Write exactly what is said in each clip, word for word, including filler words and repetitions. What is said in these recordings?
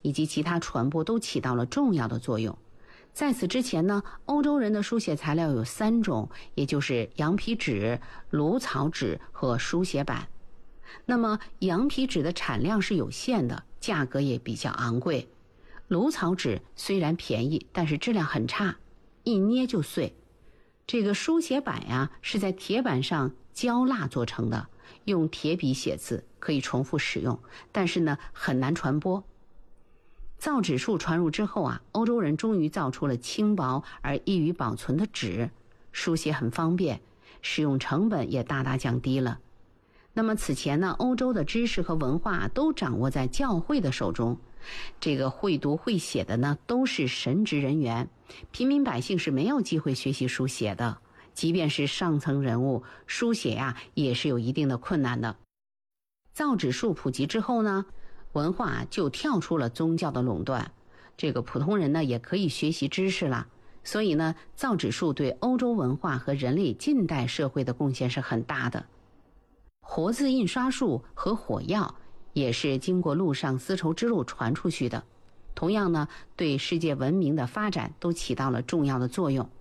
以及其他传播都起到了重要的作用。在此之前呢，欧洲人的书写材料有三种，也就是羊皮纸、芦草纸和书写板。那么羊皮纸的产量是有限的，价格也比较昂贵。芦草纸虽然便宜，但是质量很差，一捏就碎。这个书写板呀，是在铁板上浇蜡做成的，用铁笔写字，可以重复使用，但是呢，很难传播。造纸术传入之后啊，欧洲人终于造出了轻薄而易于保存的纸，书写很方便，使用成本也大大降低了。那么此前呢，欧洲的知识和文化都掌握在教会的手中，这个会读会写的呢都是神职人员，平民百姓是没有机会学习书写的，即便是上层人物，书写呀也是有一定的困难的。造纸术普及之后呢，文化就跳出了宗教的垄断，这个普通人呢也可以学习知识了。所以呢，造纸术对欧洲文化和人类近代社会的贡献是很大的。活字印刷术和火药也是经过陆上丝绸之路传出去的，同样呢，对世界文明的发展都起到了重要的作用。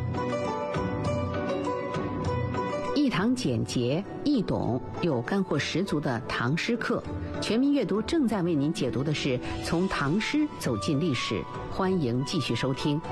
一堂简洁易懂又干货十足的唐诗课，全民阅读正在为您解读的是从唐诗走进历史，欢迎继续收听。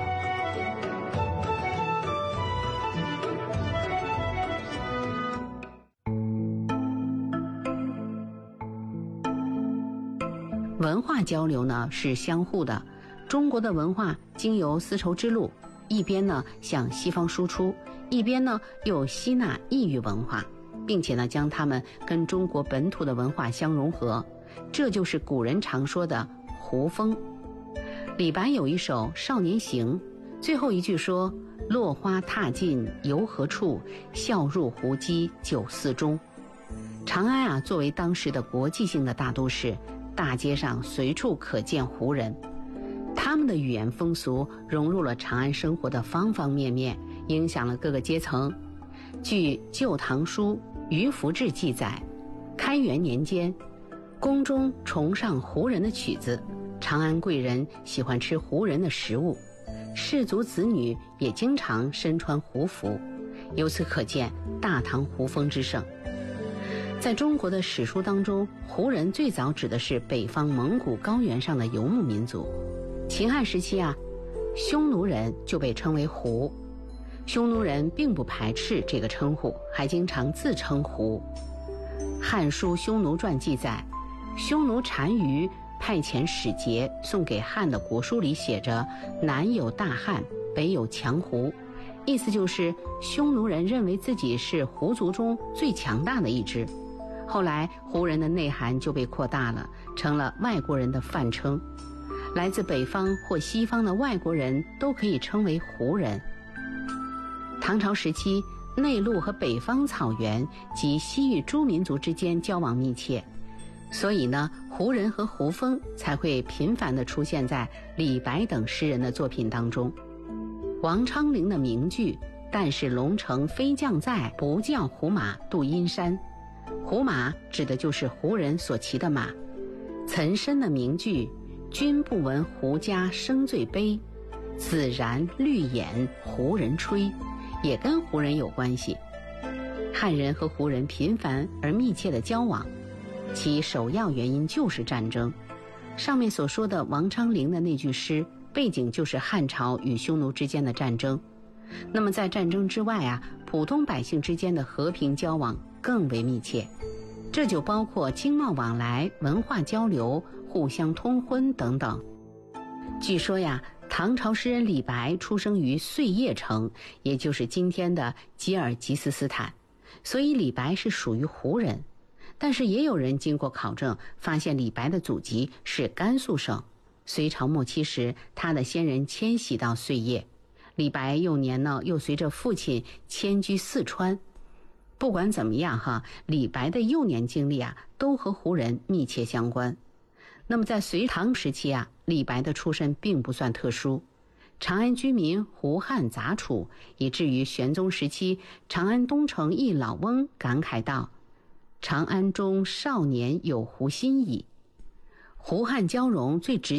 文化交流呢是相互的，中国的文化经由丝绸之路，一边呢向西方输出，一边呢又吸纳异域文化，并且呢将它们跟中国本土的文化相融合，这就是古人常说的胡风。李白有一首《少年行》，最后一句说：落花踏尽游何处，笑入胡姬酒肆中。长安啊，作为当时的国际性的大都市，大街上随处可见胡人，他们的语言风俗融入了长安生活的方方面面，影响了各个阶层。据《旧唐书·于福志》记载，开元年间，宫中崇尚胡人的曲子，长安贵人喜欢吃胡人的食物，士族子女也经常身穿胡服，由此可见大唐胡风之盛。在中国的史书当中，胡人最早指的是北方蒙古高原上的游牧民族。秦汉时期啊，匈奴人就被称为胡，匈奴人并不排斥这个称呼，还经常自称胡。《汉书·匈奴传》记载，匈奴单于派遣使节送给汉的国书里写着南有大汉，北有强胡，意思就是匈奴人认为自己是胡族中最强大的一支。后来胡人的内涵就被扩大了，成了外国人的泛称，来自北方或西方的外国人都可以称为胡人。唐朝时期，内陆和北方草原及西域诸民族之间交往密切，所以呢，胡人和胡风才会频繁地出现在李白等诗人的作品当中。王昌龄的名句“但是龙城飞将在，不教胡马度阴山”，胡马指的就是胡人所骑的马。岑参的名句“君不闻胡家生最悲，自然绿眼胡人吹”，也跟胡人有关系。汉人和胡人频繁而密切的交往，其首要原因就是战争。上面所说的王昌龄的那句诗，背景就是汉朝与匈奴之间的战争。那么在战争之外啊，普通百姓之间的和平交往更为密切，这就包括经贸往来、文化交流、互相通婚等等。据说呀，唐朝诗人李白出生于碎叶城，也就是今天的吉尔吉斯斯坦，所以李白是属于胡人。但是也有人经过考证，发现李白的祖籍是甘肃省。隋朝末期时，他的先人迁徙到碎叶，李白幼年呢又随着父亲迁居四川。不管怎么样哈，李白的幼年经历啊，都和胡人密切相关。那么在隋唐时期啊，李白的出身并不算特殊，长安居民胡汉杂处，以至于玄宗时期，长安东城一老翁感慨道：“长安中少年有胡心矣。”胡汉交融最直